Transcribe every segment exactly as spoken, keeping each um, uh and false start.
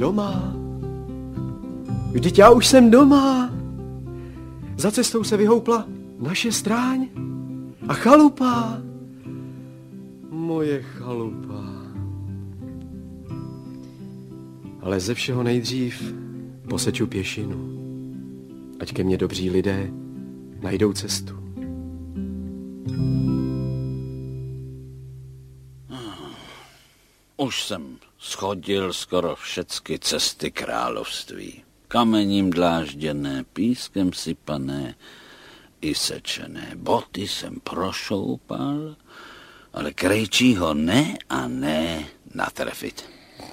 doma. Vždyť já už jsem doma. Za cestou se vyhoupla naše stráň a chalupa. Moje chalupa. Ale ze všeho nejdřív poseču pěšinu. Ať ke mně dobří lidé najdou cestu. Už jsem schodil skoro všecky cesty království. Kamením dlážděné, pískem sypané i sečené. Boty jsem prošoupal, ale krejčího ne a ne natrefit.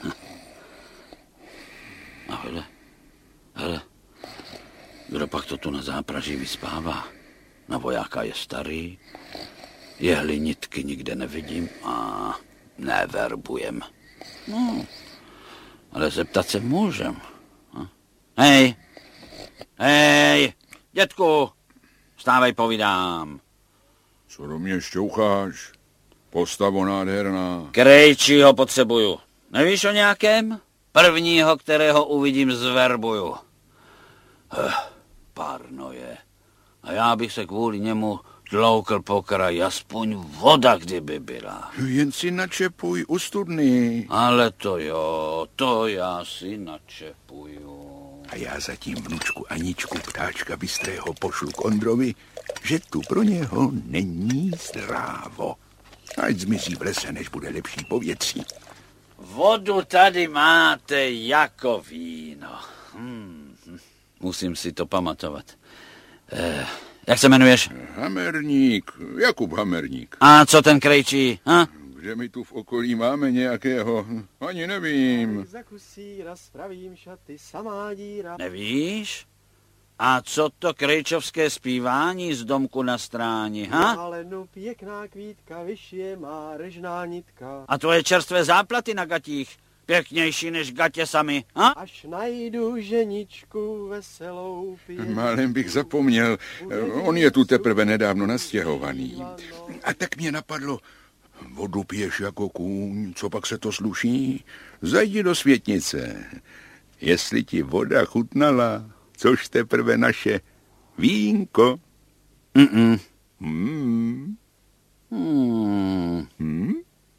A hele, hele, kdo pak to tu na zápraží vyspává? Na vojáka je starý, jehly nitky nikde nevidím a neverbujem. No, ale zeptat se můžem. Hej, hej, dětku, vstávej, povídám. Co do mě šťoucháš? Postavo nádherná. Krejčího potřebuju. Nevíš o nějakém? Prvního, kterého uvidím, zverbuju. Eh, párno je. A já bych se kvůli němu tloukl po kraji, aspoň voda, kdyby byla. Jen si načepuj u studny. Ale to jo, to já si načepuju. A já zatím vnučku Aničku ptáčka bystrého pošlu k Ondrovi, že tu pro něho není zdrávo. Ať zmizí v lese, než bude lepší povětří. Vodu tady máte jako víno. Hmm. Musím si to pamatovat. Eh, jak se jmenuješ? Hamerník, Jakub Hamerník. A co ten krejčí? Ha? Kde my tu v okolí máme nějakého? Ani nevím. Za kusíra spravím šaty, samá díra. Nevíš? A co to krejčovské zpívání z domku na stráni, ha? Ale no pěkná kvítka, vyšije má režná nitka. A tvoje čerstvé záplaty na gatích? Pěknější než gatě sami, ha? Až najdu ženičku veselou pěknou. Málem bych zapomněl, on je tu teprve nedávno nastěhovaný. A tak mě napadlo, vodu piješ jako kůň, co pak se to sluší? Zajdi do světnice. Jestli ti voda chutnala, což teprve naše vínko. Mm-mm. Hmm. Hmm. Hmm?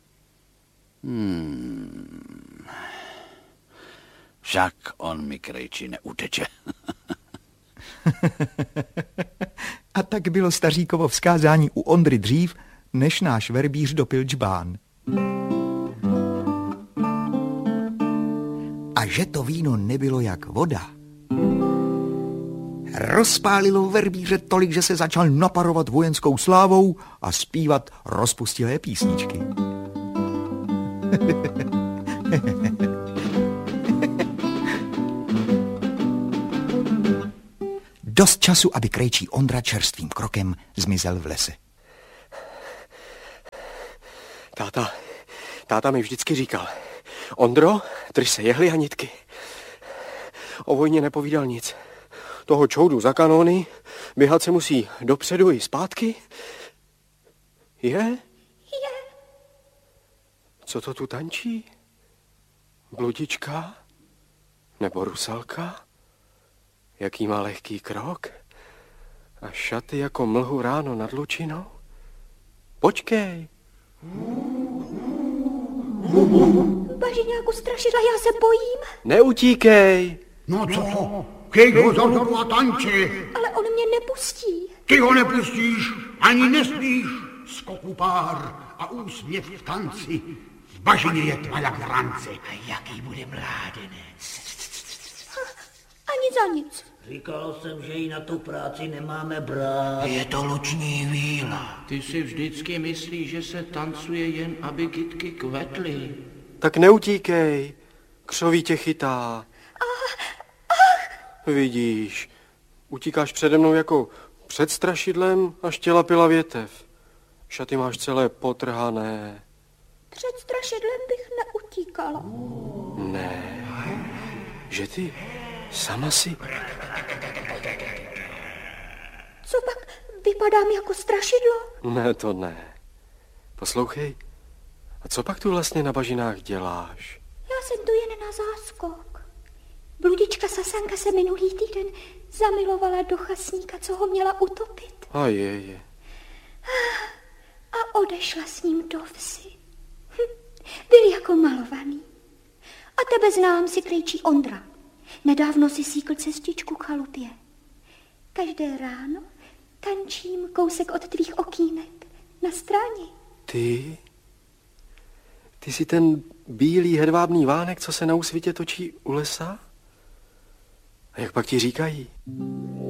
Hmm. Však on mi krejčí neuteče. A tak bylo staříkovo vzkázání u Ondry dřív, než náš verbíř dopil džbán. A že to víno nebylo jak voda, rozpálilo verbíře tolik, že se začal naparovat vojenskou slávou a zpívat rozpustilé písničky. Dost času, aby krejčí Ondra čerstvým krokem zmizel v lese. Táta, táta mi vždycky říkal, Ondro, drž se jehly a nitky. O vojně nepovídal nic. Toho čoudu za kanóny, běhat se musí dopředu i zpátky. Je? Je. Co to tu tančí? Bludička? Nebo rusalka? Jaký má lehký krok? A šaty jako mlhu ráno nad lučinou? Počkej. Bažiňáku strašidla, já se bojím. Neutíkej. No co? Chyť ho za ruku a tanči. Ale on mě nepustí. Ty ho nepustíš, ani nesmíš. Skoku pár a úsměv v tanci. V bažině je tma jak v ranci. A jaký bude mládenec? Ani za nic. Říkal jsem, že ji na tu práci nemáme brát. Je to luční víla. Ty si vždycky myslíš, že se tancuje jen, aby kytky kvetly. Tak neutíkej. Křoví tě chytá. Vidíš, utíkáš přede mnou jako před strašidlem, až těla pila větev. Šaty máš celé potrhané. Před strašidlem bych neutíkala. Ne, že ty sama si... Co pak, vypadám jako strašidlo? Ne, to ne. Poslouchej, a co pak tu vlastně na bažinách děláš? Já jsem tu jen na záskok. Bludička Sasanka se minulý týden zamilovala do chasníka, co ho měla utopit. A je, je. A odešla s ním do vsi. Hm, byl jako malovaný. A tebe znám, si krejčí Ondra. Nedávno si síkl cestičku k chalupě. Každé ráno tančím kousek od tvých okýnek na straně. Ty? Ty jsi ten bílý hedvábný vánek, co se na úsvitě točí u lesa? A jak pak ti říkají?